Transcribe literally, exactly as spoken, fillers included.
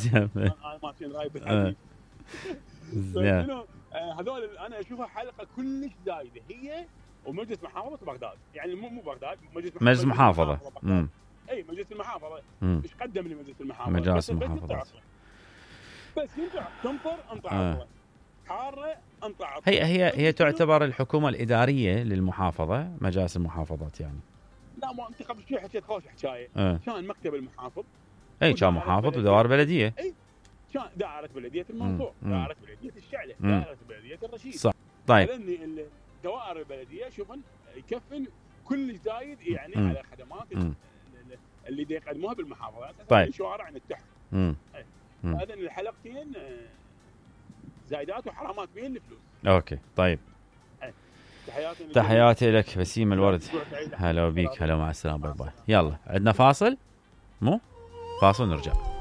زين انا ماشيين رايب بالحديث. زين هذول انا اشوفها حلقه كلش زايده هي ومجلس محافظه بغداد، يعني مو مو بغداد، مجلس محافظه. مجلس محافظه امم اي مجلس المحافظه ايش قدم لي مجلس المحافظه؟ مجلس المحافظه بس ينفع تمطر انطى عطله، حاره انطى عطله. هي هي هي تعتبر الحكومه الاداريه للمحافظه، مجالس المحافظات يعني. لا ما انت قبل شوي حكيت خوش حكايه أه. كان مكتب المحافظ اي كان محافظ ودوائر بلديه. اي كان دائره بلديه المنصور، دائره بلديه الشعله، مم. دائره بلديه الرشيد. صح. طيب لان الدوائر البلديه شوفن يكفن كل زايد يعني مم. على خدمات مم. اللي دي يقدموها بالمحافظات. طيب الشوارع نتحف. هذا الحلقتين زايدات وحرامات بين الفلوس. اوكي طيب تحياتي تحياتي لك بسيم الورد. هلا بيك، هلا مع السلامه، باي باي. يلا عندنا فاصل، مو فاصل نرجع.